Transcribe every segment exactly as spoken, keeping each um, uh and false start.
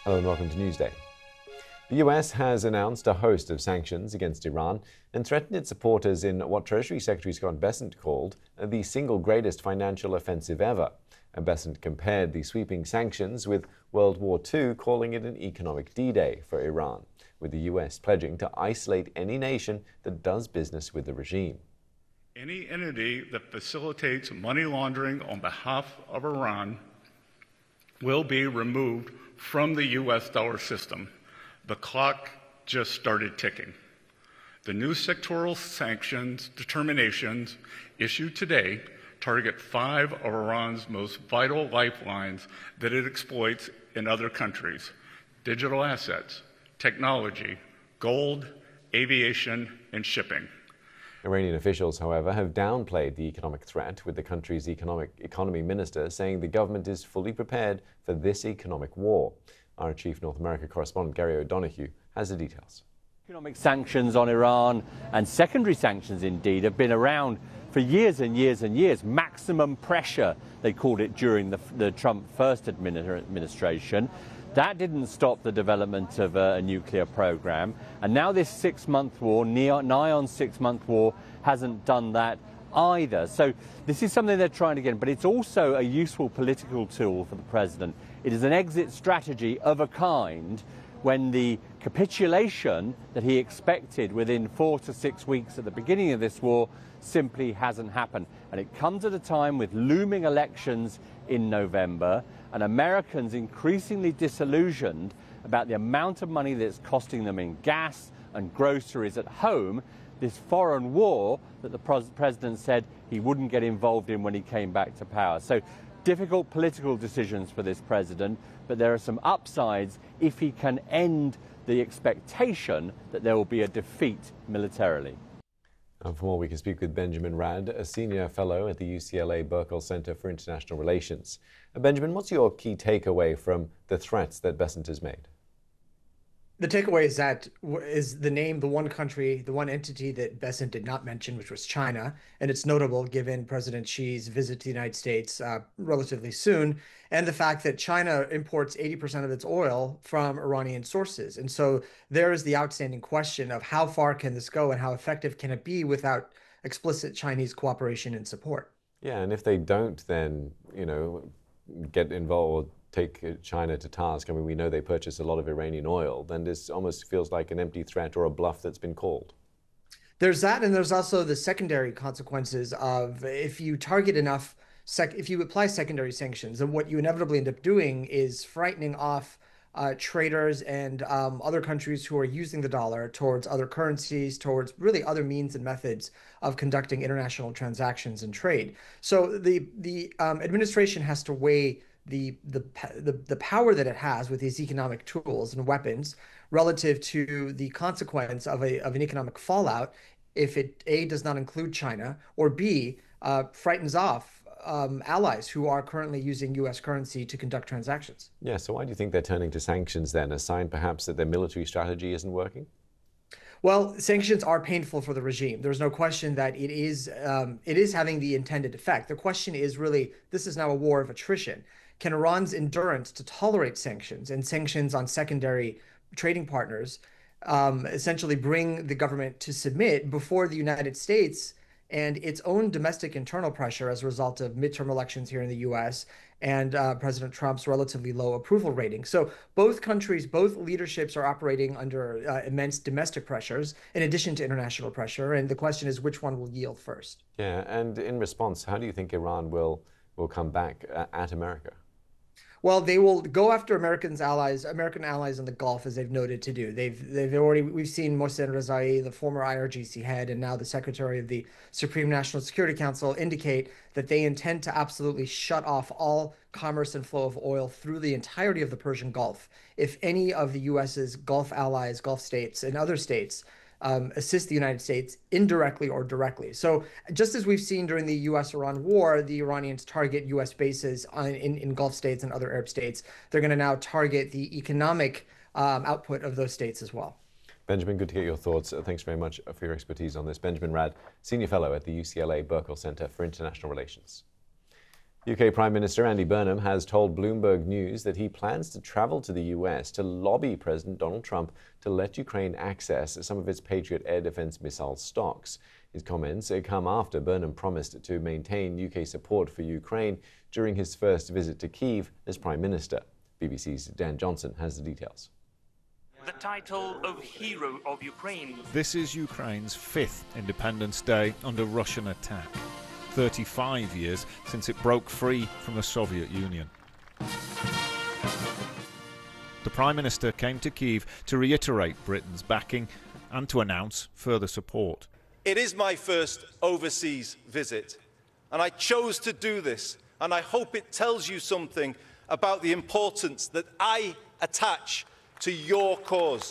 Hello and welcome to Newsday. The U S has announced a host of sanctions against Iran and threatened its supporters in what Treasury Secretary Scott Bessent called the single greatest financial offensive ever. And Bessent compared the sweeping sanctions with World War Two, calling it an economic D-Day for Iran, with the U S pledging to isolate any nation that does business with the regime. Any entity that facilitates money laundering on behalf of Iran will be removed from the U S dollar system. The clock just started ticking. The new sectoral sanctions determinations issued today target five of Iran's most vital lifelines that it exploits in other countries: digital assets, technology, gold, aviation, and shipping. Iranian officials, however, have downplayed the economic threat, with the country's economic economy minister saying the government is fully prepared for this economic war. Our chief North America correspondent, Gary O'Donoghue, has the details. Economic sanctions on Iran, and secondary sanctions indeed, have been around for years and years and years. Maximum pressure, they called it during the, the Trump first administration. That didn't stop the development of a, a nuclear program. And now this six-month war, nigh on six-month war, hasn't done that either. So this is something they're trying to get, but it's also a useful political tool for the president. It is an exit strategy of a kind when the capitulation that he expected within four to six weeks at the beginning of this war simply hasn't happened. And it comes at a time with looming elections in November and Americans increasingly disillusioned about the amount of money that's costing them in gas and groceries at home, this foreign war that the president said he wouldn't get involved in when he came back to power. So difficult political decisions for this president, but there are some upsides if he can end the expectation that there will be a defeat militarily. And for more, we can speak with Benjamin Rad, a senior fellow at the U C L A Burkle Center for International Relations. Uh, Benjamin, what's your key takeaway from the threats that Bessent has made? The takeaway is that is the name, the one country, the one entity that Bessent did not mention, which was China. And it's notable given President Xi's visit to the United States uh, relatively soon, and the fact that China imports eighty percent of its oil from Iranian sources. And so there is the outstanding question of how far can this go and how effective can it be without explicit Chinese cooperation and support. Yeah, and if they don't then, you know, get involved, take China to task, I mean, we know they purchase a lot of Iranian oil, then this almost feels like an empty threat or a bluff that's been called. There's that, and there's also the secondary consequences of if you target enough, sec if you apply secondary sanctions, then what you inevitably end up doing is frightening off uh, traders and um, other countries who are using the dollar towards other currencies, towards really other means and methods of conducting international transactions and trade. So the, the um, administration has to weigh The, the the the power that it has with these economic tools and weapons relative to the consequence of a of an economic fallout if it A, does not include China, or B, uh, frightens off um, allies who are currently using U S currency to conduct transactions. Yeah, so why do you think they're turning to sanctions then, a sign perhaps that their military strategy isn't working? Well, sanctions are painful for the regime. There's no question that it is um, it is having the intended effect. The question is really, this is now a war of attrition. Can Iran's endurance to tolerate sanctions and sanctions on secondary trading partners um, essentially bring the government to submit before the United States and its own domestic internal pressure as a result of midterm elections here in the U S and uh, President Trump's relatively low approval rating? So both countries, both leaderships are operating under uh, immense domestic pressures in addition to international pressure. And the question is, which one will yield first? Yeah, and in response, how do you think Iran will, will come back uh, at America? Well, they will go after Americans allies, American allies in the Gulf, as they've noted to do. They've they've already we've seen Mohsen Rezai, the former I R G C head and now the Secretary of the Supreme National Security Council, indicate that they intend to absolutely shut off all commerce and flow of oil through the entirety of the Persian Gulf if any of the U S's Gulf allies, Gulf states, and other states Um, assist the United States indirectly or directly. So just as we've seen during the U S Iran war, the Iranians target U S bases on, in, in Gulf states and other Arab states, they're going to now target the economic um, output of those states as well. Benjamin, good to get your thoughts. Uh, thanks very much for your expertise on this. Benjamin Rad, Senior Fellow at the U C L A Burkle Center for International Relations. U K Prime Minister Andy Burnham has told Bloomberg News that he plans to travel to the U S to lobby President Donald Trump to let Ukraine access some of its Patriot air defense missile stocks. His comments come after Burnham promised to maintain U K support for Ukraine during his first visit to Kyiv as Prime Minister. B B C's Dan Johnson has the details. The title of Hero of Ukraine. This is Ukraine's fifth Independence Day under Russian attack. thirty-five years since it broke free from the Soviet Union. The Prime Minister came to Kyiv to reiterate Britain's backing and to announce further support. It is my first overseas visit, and I chose to do this, and I hope it tells you something about the importance that I attach to your cause.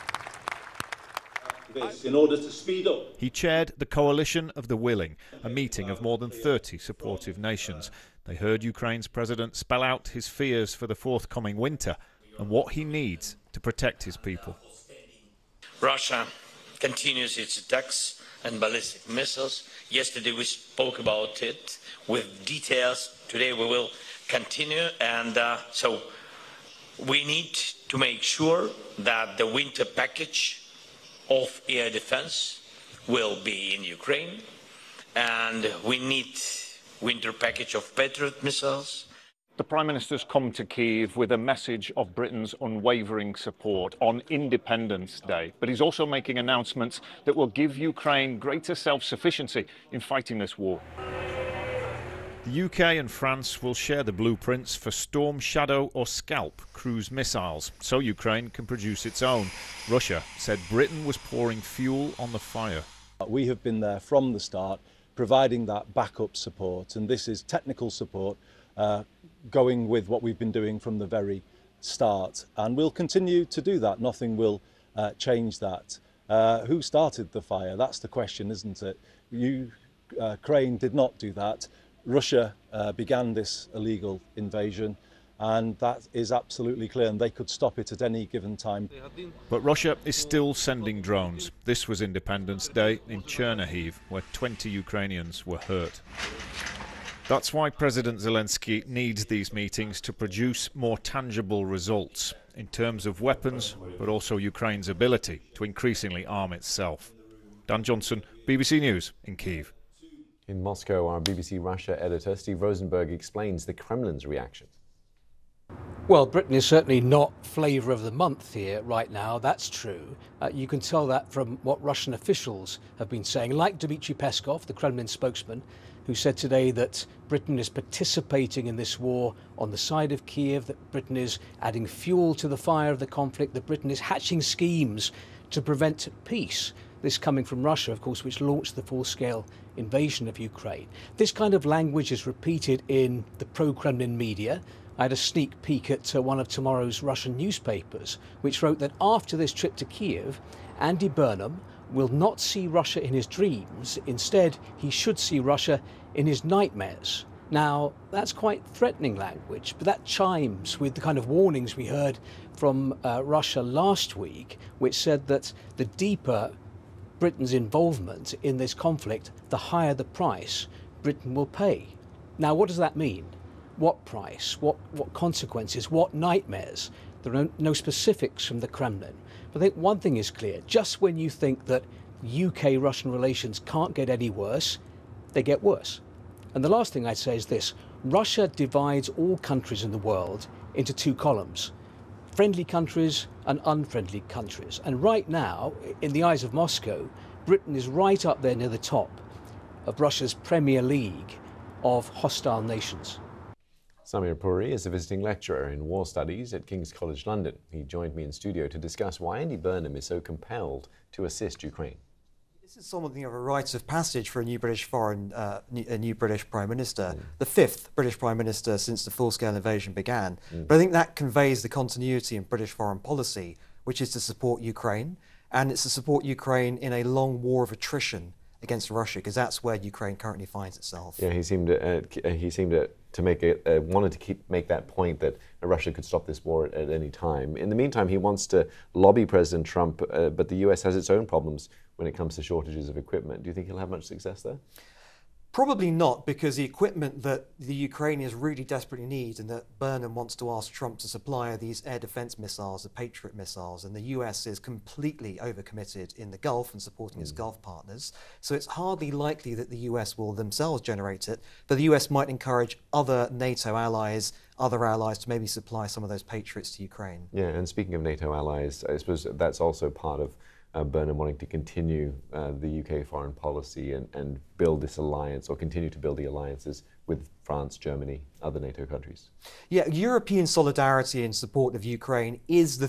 This in order to speed up. He chaired the Coalition of the Willing, a meeting of more than thirty supportive nations. They heard Ukraine's president spell out his fears for the forthcoming winter and what he needs to protect his people. Russia continues its attacks and ballistic missiles. Yesterday we spoke about it with details. Today we will continue, and uh, so we need to make sure that the winter package of air defense will be in Ukraine, and we need winter package of Patriot missiles. The Prime Minister's come to Kyiv with a message of Britain's unwavering support on Independence Day, but he's also making announcements that will give Ukraine greater self-sufficiency in fighting this war. The U K and France will share the blueprints for Storm Shadow or Scalp cruise missiles, so Ukraine can produce its own. Russia said Britain was pouring fuel on the fire. We have been there from the start, providing that backup support, and this is technical support uh, going with what we've been doing from the very start, and we'll continue to do that. Nothing will uh, change that. Uh, who started the fire? That's the question, isn't it? Ukraine did not do that. Russia uh, began this illegal invasion, and that is absolutely clear, and they could stop it at any given time. But Russia is still sending drones. This was Independence Day in Chernihiv, where twenty Ukrainians were hurt. That's why President Zelensky needs these meetings to produce more tangible results in terms of weapons, but also Ukraine's ability to increasingly arm itself. Dan Johnson, B B C News in Kyiv. In Moscow, our B B C Russia editor Steve Rosenberg explains the Kremlin's reaction. Well, Britain is certainly not flavour of the month here right now, that's true. Uh, you can tell that from what Russian officials have been saying, like Dmitry Peskov, the Kremlin spokesman, who said today that Britain is participating in this war on the side of Kiev, that Britain is adding fuel to the fire of the conflict, that Britain is hatching schemes to prevent peace. This coming from Russia, of course, which launched the full-scale invasion of Ukraine. This kind of language is repeated in the pro-Kremlin media. I had a sneak peek at uh, one of tomorrow's Russian newspapers, which wrote that after this trip to Kiev, Andy Burnham will not see Russia in his dreams. Instead, he should see Russia in his nightmares. Now, that's quite threatening language, but that chimes with the kind of warnings we heard from uh, Russia last week, which said that the deeper Britain's involvement in this conflict, the higher the price Britain will pay. Now, what does that mean? What price? What, what consequences? What nightmares? There are no, no specifics from the Kremlin. But I think one thing is clear. Just when you think that U K-Russian relations can't get any worse, they get worse. And the last thing I'd say is this. Russia divides all countries in the world into two columns. Friendly countries and unfriendly countries. And right now, in the eyes of Moscow, Britain is right up there near the top of Russia's Premier League of hostile nations. Samir Puri is a visiting lecturer in war studies at King's College London. He joined me in studio to discuss why Andy Burnham is so compelled to assist Ukraine. This is something of a rite of passage for a new British foreign, uh, new, a new British Prime Minister, mm. the fifth British Prime Minister since the full-scale invasion began. Mm. But I think that conveys the continuity in British foreign policy, which is to support Ukraine, and it's to support Ukraine in a long war of attrition against Russia, because that's where Ukraine currently finds itself. Yeah, he seemed to, uh, he seemed to, to make a, uh, wanted to keep make that point that Russia could stop this war at, at any time. In the meantime, he wants to lobby President Trump, uh, but the U S has its own problems when it comes to shortages of equipment. Do you think he'll have much success there? Probably not, because the equipment that the Ukrainians really desperately need and that Burnham wants to ask Trump to supply are these air defense missiles, the Patriot missiles, and the U S is completely overcommitted in the Gulf and supporting mm. its Gulf partners. So it's hardly likely that the U S will themselves generate it, but the U S might encourage other NATO allies, other allies to maybe supply some of those Patriots to Ukraine. Yeah, and speaking of NATO allies, I suppose that's also part of Uh, Burnham wanting to continue uh, the U K foreign policy and, and build this alliance, or continue to build the alliances with France, Germany, other NATO countries. Yeah, European solidarity in support of Ukraine is the